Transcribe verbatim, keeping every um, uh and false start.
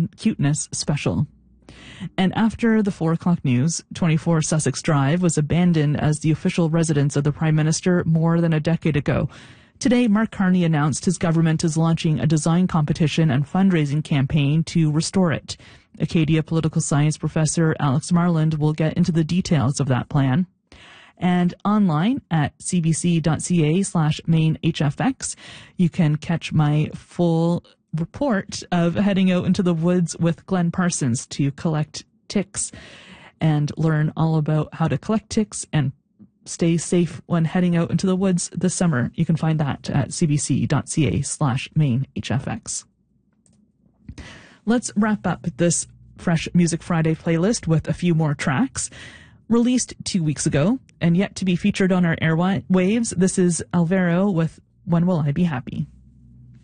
cuteness special. And after the four o'clock news, twenty-four Sussex Drive was abandoned as the official residence of the Prime Minister more than a decade ago. Today, Mark Carney announced his government is launching a design competition and fundraising campaign to restore it. Acadia political science professor Alex Marland will get into the details of that plan. And online at cbc.ca slash main HFX, you can catch my full report of heading out into the woods with Glenn Parsons to collect ticks and learn all about how to collect ticks and stay safe when heading out into the woods this summer. You can find that at cbc.ca slash main HFX. Let's wrap up this Fresh Music Friday playlist with a few more tracks. Released two weeks ago and yet to be featured on our airwaves, this is Alvaro with When Will I Be Happy?